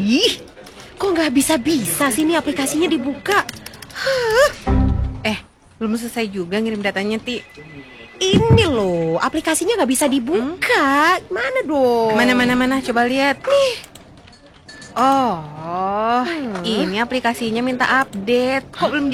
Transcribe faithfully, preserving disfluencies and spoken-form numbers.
Ih, kok nggak bisa-bisa sih ini aplikasinya dibuka? Hah? Eh, belum selesai juga ngirim datanya, Ti. Ini loh, aplikasinya nggak bisa dibuka. Mana dong? Mana, mana, mana, coba lihat. Nih. Oh, Hmm. ini aplikasinya minta update. Kok belum